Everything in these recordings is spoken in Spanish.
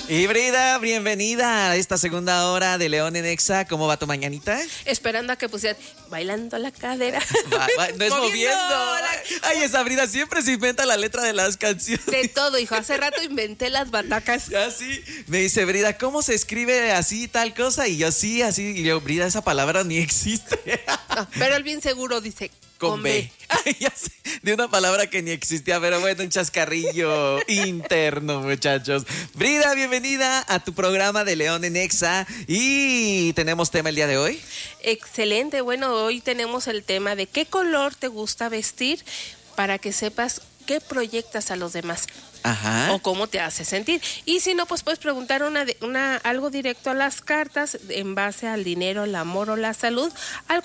Y Brida, bienvenida a esta segunda hora de León en Exa. ¿Cómo va tu mañanita? Esperando a que pusieran bailando la cadera. No es moviendo. Ay, esa Brida siempre se inventa la letra de las canciones. De todo, hijo. Hace rato inventé las batacas. Así me dice Brida, ¿cómo se escribe así tal cosa? Y yo sí, así. Y yo, Brida, esa palabra ni existe. No, pero él bien seguro dice Con B. Ya sé, de una palabra que ni existía, pero bueno, un chascarrillo interno, muchachos. Brida, bienvenida a tu programa de León en Exa. Y tenemos tema el día de hoy. Excelente. Bueno, hoy tenemos el tema de qué color te gusta vestir para que sepas qué proyectas a los demás. Ajá. O cómo te hace sentir. Y si no, pues puedes preguntar algo directo a las cartas en base al dinero, el amor o la salud al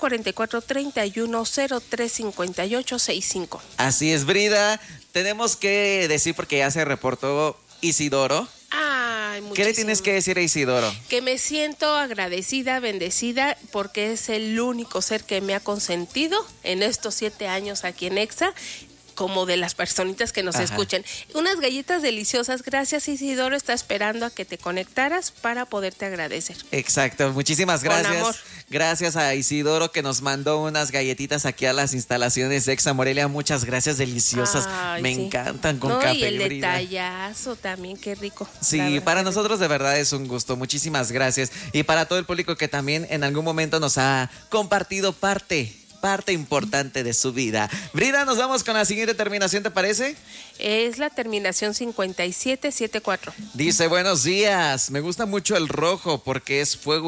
4431-035865. Así es, Brida. Tenemos que decir, porque ya se reportó Isidoro. Ay, ¿Qué le tienes que decir a Isidoro? Que me siento agradecida, bendecida, porque es el único ser que me ha consentido en estos 7 años aquí en Exa, como de las personitas que nos escuchen. Unas galletas deliciosas. Gracias, Isidoro. Está esperando a que te conectaras para poderte agradecer. Exacto. Muchísimas gracias. Con amor. Gracias a Isidoro que nos mandó unas galletitas aquí a las instalaciones de Exa Morelia. Muchas gracias, deliciosas. Ay, me sí. encantan con no, café. y el Brida. detallazo también, qué rico. Sí, para nosotros de verdad es un gusto. Muchísimas gracias. Y para todo el público que también en algún momento nos ha compartido parte importante de su vida. Brida, nos vamos con la siguiente terminación, ¿te parece? Es la terminación 5774. Dice, buenos días, me gusta mucho el rojo porque es fuego